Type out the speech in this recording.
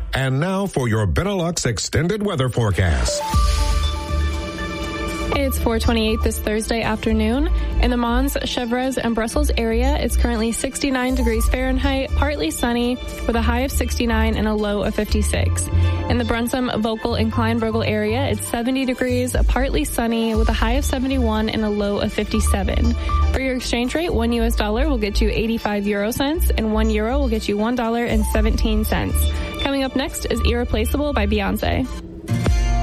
And now for your Benelux extended weather forecast. It's 4:28 this Thursday afternoon. In the Mons, Chevreuse, and Brussels area, it's currently 69 degrees Fahrenheit, partly sunny, with a high of 69 and a low of 56. In the Brunsum, Vocal, and Kleinvogel area, it's 70 degrees, partly sunny, with a high of 71 and a low of 57. For your exchange rate, $1 US will get you 85 euro cents, and €1 will get you $1.17. Coming up next is Irreplaceable by Beyonce.